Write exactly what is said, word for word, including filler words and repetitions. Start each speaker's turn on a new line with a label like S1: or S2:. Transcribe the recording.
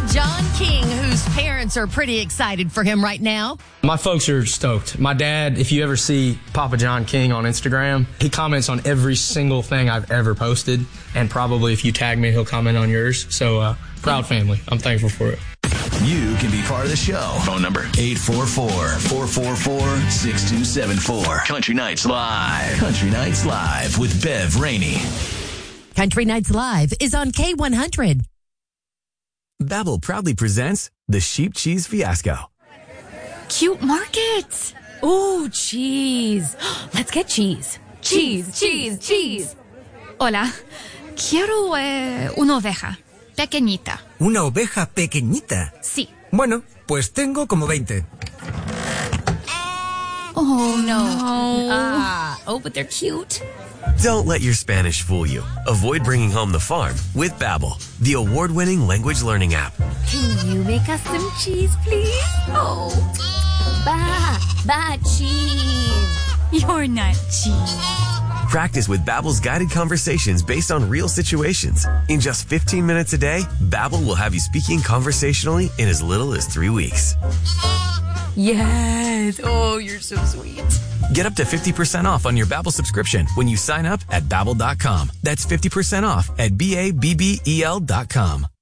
S1: John King, whose parents are pretty excited for him right now.
S2: My folks are stoked. My dad, if you ever see Papa John King on Instagram, he comments on every single thing I've ever posted. And probably if you tag me, he'll comment on yours. So, uh, proud family. I'm thankful for it.
S3: You can be part of the show. Phone number eight four four, four four four, six two seven four. Country Nights Live. Country Nights Live with Bev Rainey.
S1: Country Nights Live is on K one hundred.
S4: Babbel proudly presents the Sheep Cheese Fiasco.
S5: Cute markets. Ooh, cheese. Let's get cheese. Cheese, cheese, cheese. Hola. Quiero eh, una oveja. Pequeñita.
S6: ¿Una oveja pequeñita?
S5: Sí.
S6: Bueno, pues tengo como veinte.
S5: Oh, no. Ah, oh, but they're cute.
S4: Don't let your Spanish fool you. Avoid bringing home the farm with Babbel, the award-winning language learning app.
S5: Can you make us some cheese, please? Oh, ba, ba cheese. You're not cheese.
S4: Practice with Babbel's guided conversations based on real situations. In just fifteen minutes a day, Babbel will have you speaking conversationally in as little as three weeks.
S5: Yes. Oh, you're so sweet.
S4: Get up to fifty percent off on your Babbel subscription when you sign up at Babbel dot com. That's fifty percent off at B A B B E L dot com.